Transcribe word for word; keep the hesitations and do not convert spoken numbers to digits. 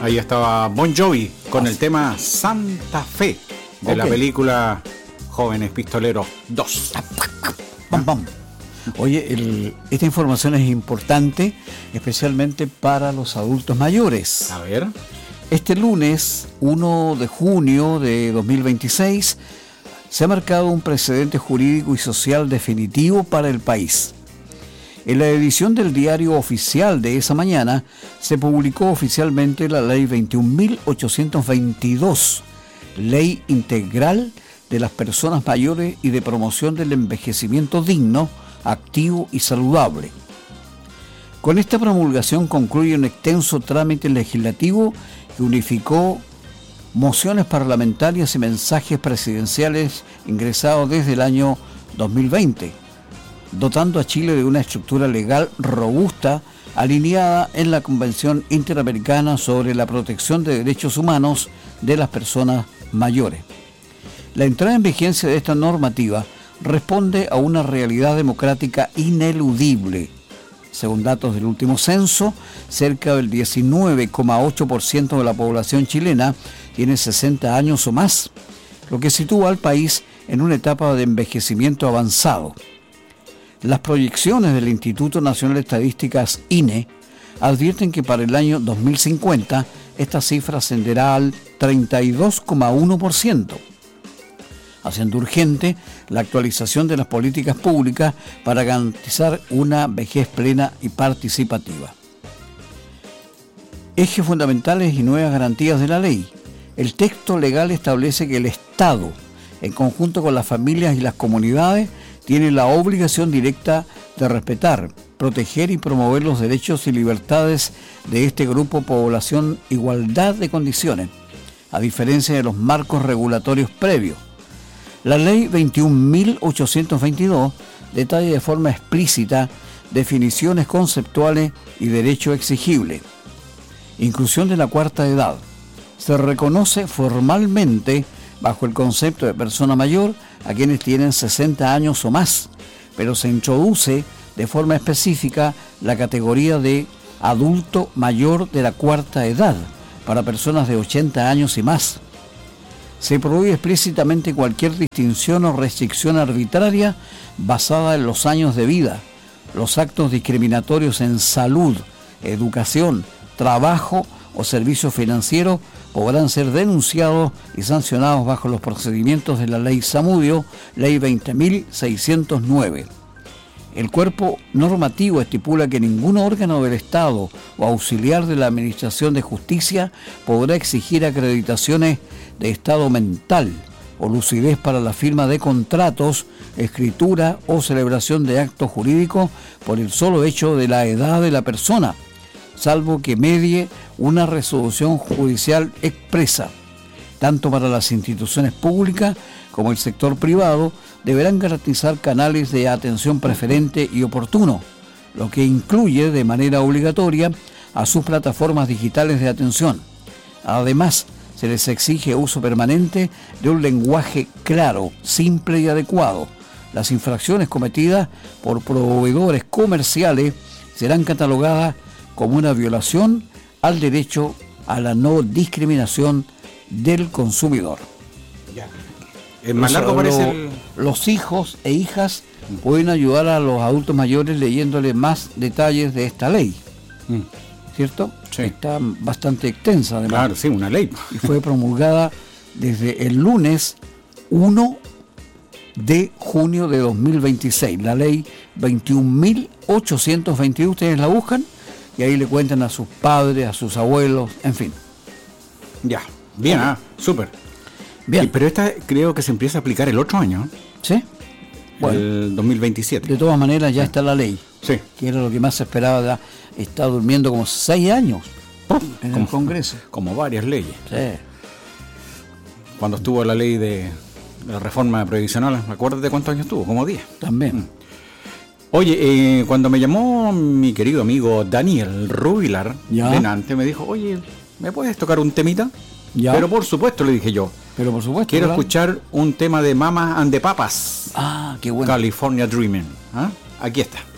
ahí estaba Bon Jovi con ah, el tema Santa Fe de okay. la película Jóvenes Pistoleros dos. Bam, bam. Oye, el, esta información es importante, especialmente para los adultos mayores. A ver. Este lunes, primero de junio de dos mil veintiséis, se ha marcado un precedente jurídico y social definitivo para el país. En la edición del diario oficial de esa mañana, se publicó oficialmente la Ley veintiún mil ochocientos veintidós, Ley Integral de las Personas Mayores y de Promoción del Envejecimiento Digno, Activo y Saludable. Con esta promulgación concluye un extenso trámite legislativo que unificó mociones parlamentarias y mensajes presidenciales ingresados desde el año dos mil veinte, dotando a Chile de una estructura legal robusta alineada en la Convención Interamericana sobre la Protección de Derechos Humanos de las Personas Mayores. La entrada en vigencia de esta normativa responde a una realidad democrática ineludible. Según datos del último censo, cerca del diecinueve coma ocho por ciento de la población chilena tiene sesenta años o más, lo que sitúa al país en una etapa de envejecimiento avanzado. Las proyecciones del Instituto Nacional de Estadísticas I N E advierten que para el año dos mil cincuenta esta cifra ascenderá al treinta y dos coma uno por ciento, haciendo urgente la actualización de las políticas públicas para garantizar una vejez plena y participativa. Ejes fundamentales y nuevas garantías de la ley. El texto legal establece que el Estado, en conjunto con las familias y las comunidades, tiene la obligación directa de respetar, proteger y promover los derechos y libertades de este grupo de población en igualdad de condiciones, a diferencia de los marcos regulatorios previos. La Ley veintiún mil ochocientos veintidós detalla de forma explícita definiciones conceptuales y derecho exigible. Inclusión de la cuarta edad. Se reconoce formalmente bajo el concepto de persona mayor a quienes tienen sesenta años o más, pero se introduce de forma específica la categoría de adulto mayor de la cuarta edad para personas de ochenta años y más. Se prohíbe explícitamente cualquier distinción o restricción arbitraria basada en los años de vida. Los actos discriminatorios en salud, educación, trabajo o servicios financieros podrán ser denunciados y sancionados bajo los procedimientos de la Ley Zamudio, Ley veinte mil seiscientos nueve. El cuerpo normativo estipula que ningún órgano del Estado o auxiliar de la Administración de Justicia podrá exigir acreditaciones de estado mental o lucidez para la firma de contratos, escritura o celebración de actos jurídicos por el solo hecho de la edad de la persona, salvo que medie una resolución judicial expresa. Tanto para las instituciones públicas como el sector privado deberán garantizar canales de atención preferente y oportuno, lo que incluye de manera obligatoria a sus plataformas digitales de atención. Además, se les exige uso permanente de un lenguaje claro, simple y adecuado. Las infracciones cometidas por proveedores comerciales serán catalogadas como una violación al derecho a la no discriminación del consumidor. Ya. El más largo parece el... Los hijos e hijas pueden ayudar a los adultos mayores leyéndole más detalles de esta ley. Mm. ¿Cierto? Sí. Está bastante extensa, además. Claro, sí, una ley. Y fue promulgada desde el lunes primero de junio de dos mil veintiséis. La ley veintiún mil ochocientos veintidós, ustedes la buscan y ahí le cuentan a sus padres, a sus abuelos, en fin. Ya, bien, ah, súper. Bien. Y, pero esta creo que se empieza a aplicar el otro año. ¿Sí? Bueno, el dos mil veintisiete. De todas maneras ya sí. Está la ley. Sí. Que era lo que más se esperaba. Ya está durmiendo como seis años Uf, en como, el Congreso. Como varias leyes. Sí. Cuando estuvo la ley de la reforma previsional, acuérdate cuántos años estuvo, como diez. También. Mm. Oye, eh, cuando me llamó mi querido amigo Daniel Rubilar, de Nantes, me dijo, oye, ¿me puedes tocar un temita? Ya. Pero por supuesto, le dije yo. Pero por supuesto. Quiero claro. escuchar un tema de Mamas and the Papas. Ah, qué bueno. California Dreaming. ¿Ah? Aquí está.